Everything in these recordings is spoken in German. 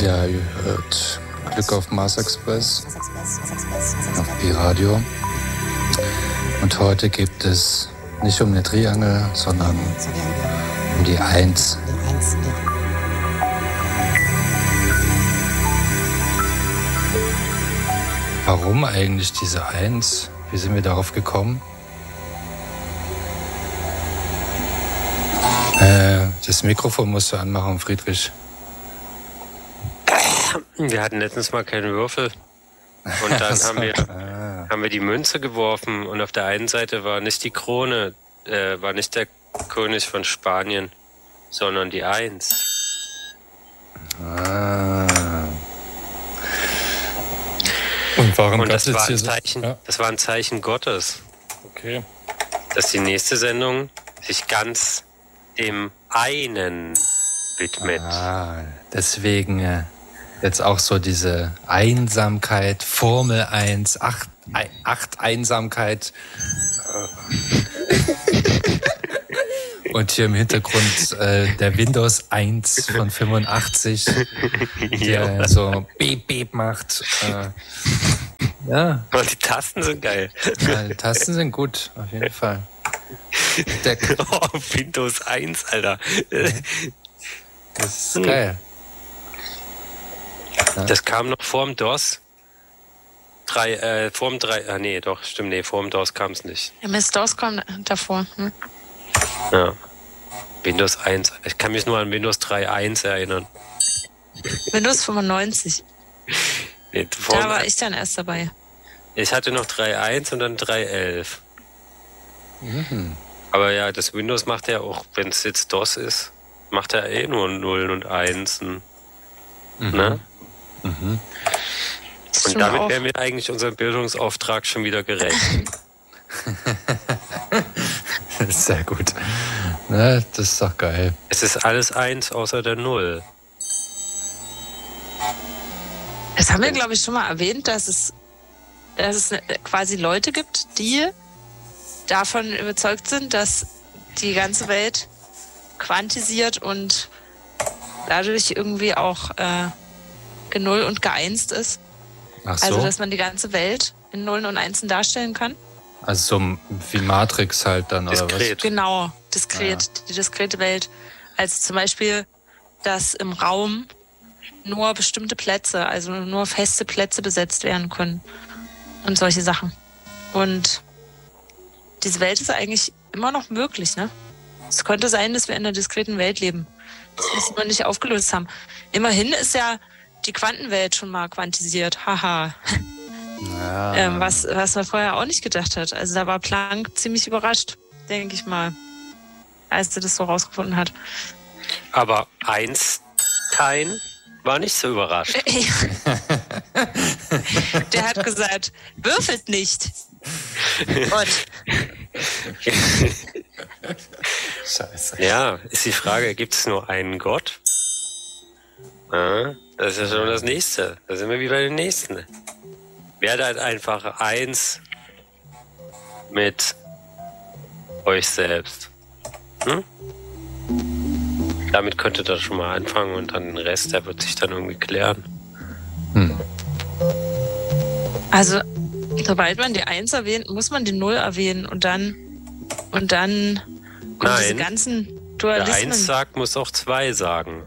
Ja, ihr hört Glück auf Mars Express auf Pi-Radio. Und heute geht es nicht um eine Triangel, sondern um die Eins. Warum eigentlich diese Eins? Wie sind wir darauf gekommen? Das Mikrofon musst du anmachen, Friedrich. Wir hatten letztens mal keinen Würfel. Und dann haben wir die Münze geworfen und auf der einen Seite war nicht die Krone, war nicht der König von Spanien, sondern die Eins. Und warum und das war, das war ein Zeichen Gottes. Okay. Dass die nächste Sendung sich ganz dem einen widmet. Deswegen jetzt auch so diese Einsamkeit, Formel 1, 8 Einsamkeit. Und hier im Hintergrund der Windows 1 von 85, der so Beep Beep macht. Ja. Und die Tasten sind geil. Ja, die Tasten sind gut, auf jeden Fall. Windows 1, Alter. Das ist geil. Ja. Das kam noch vorm DOS. Vorm DOS kam es nicht. Ja, MS-DOS kam davor. Ja. Windows 1. Ich kann mich nur an Windows 3.1 erinnern. Windows 95. Nee, da war ich dann erst dabei. Ich hatte noch 3.1 und dann 3.11. Mhm. Aber ja, das Windows macht ja auch, wenn es jetzt DOS ist, macht er nur Nullen und Einsen. Ne? Mhm. Und damit wären wir eigentlich unserem Bildungsauftrag schon wieder gerecht. Sehr gut. Ne, das ist doch geil. Es ist alles 1 außer der 0. Das haben wir, glaube ich, schon mal erwähnt, dass es quasi Leute gibt, die davon überzeugt sind, dass die ganze Welt quantisiert und dadurch irgendwie auch genull und geeinst ist. Ach so. Also, dass man die ganze Welt in Nullen und Einsen darstellen kann. Also so wie Matrix halt dann, diskret. Oder was? Genau, diskret. Ja. Die diskrete Welt. Also zum Beispiel, dass im Raum nur bestimmte Plätze, also nur feste Plätze besetzt werden können. Und solche Sachen. Und diese Welt ist eigentlich immer noch möglich, ne? Es könnte sein, dass wir in einer diskreten Welt leben. Das müssen wir nicht aufgelöst haben. Immerhin ist ja die Quantenwelt schon mal quantisiert. Haha. Ja. Was man vorher auch nicht gedacht hat. Also da war Planck ziemlich überrascht, denke ich mal, als er das so rausgefunden hat. Aber Einstein war nicht so überrascht. Der hat gesagt, würfelt nicht. Und Scheiße. Ja, ist die Frage, gibt es nur einen Gott? Ja, das ist ja schon das Nächste. Da sind wir wie bei den Nächsten. Werdet halt einfach eins mit euch selbst. Damit könntet ihr schon mal anfangen und dann den Rest, der wird sich dann irgendwie klären. Also, sobald man die 1 erwähnt, muss man die 0 erwähnen und dann Nein, diese ganzen Dualismen. Wer 1 sagt, muss auch 2 sagen.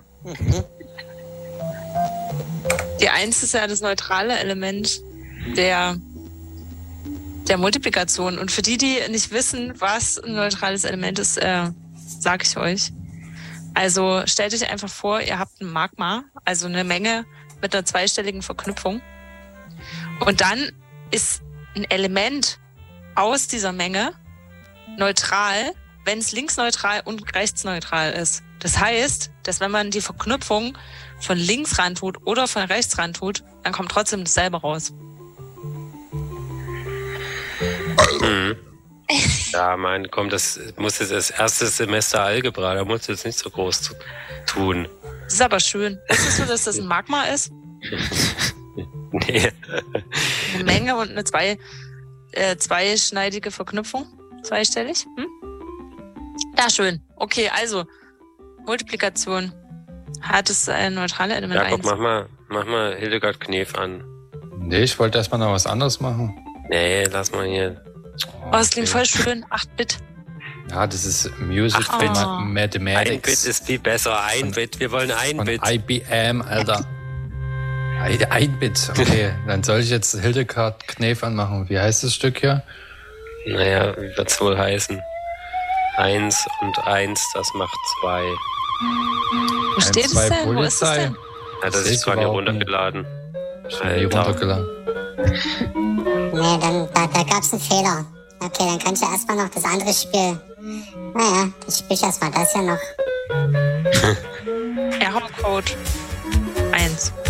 Die 1 ist ja das neutrale Element der Multiplikation. Und für die nicht wissen, was ein neutrales Element ist, sage ich euch. Also stellt euch einfach vor, ihr habt ein Magma, also eine Menge mit einer zweistelligen Verknüpfung. Und dann ist ein Element aus dieser Menge neutral, wenn es linksneutral und rechtsneutral ist. Das heißt, dass wenn man die Verknüpfung von links ran tut oder von rechts ran tut, dann kommt trotzdem dasselbe raus. Ja, das muss jetzt das erste Semester Algebra, da musst du jetzt nicht so groß tun. Das ist aber schön. Wusstest du, dass das ein Magma ist? Nee. Eine Menge und eine zweischneidige Verknüpfung. Zweistellig. Ja, schön. Okay, also Multiplikation. Hat es ein neutrales Element? Jakob, mach mal Hildegard Knef an. Nee, ich wollte erstmal noch was anderes machen. Nee, lass mal hier. Oh, das klingt voll schön. 8-Bit. Ja, das ist Music Ach, for oh. Mathematics. 1 Bit ist viel besser. 1 Bit. Wir wollen 1 Von Bit. IBM, Alter. 1 Bit. Okay, dann soll ich jetzt Hildegard Knef anmachen. Wie heißt das Stück hier? Naja, wie wird's wohl heißen? 1 und 1, das macht 2. Wo steht es denn? Wo ist es denn? Ja, das ist zwar nicht runtergeladen. Schon nie runtergeladen. Nee, da gab's einen Fehler. Okay, dann kann ich ja erstmal noch das andere Spiel. Naja, dann spiel ich erstmal das ja noch. Error-Code 1.